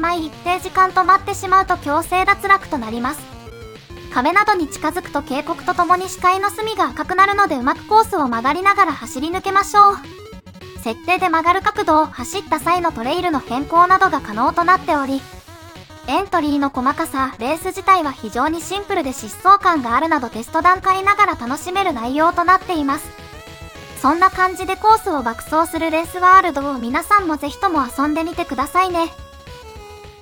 まい一定時間止まってしまうと強制脱落となります。壁などに近づくと警告とともに視界の隅が赤くなるのでうまくコースを曲がりながら走り抜けましょう。設定で曲がる角度を走った際のトレイルの変更などが可能となっており、エントリーの細かさ、レース自体は非常にシンプルで疾走感があるなどテスト段階ながら楽しめる内容となっています。そんな感じでコースを爆走するレースワールドを皆さんもぜひとも遊んでみてくださいね。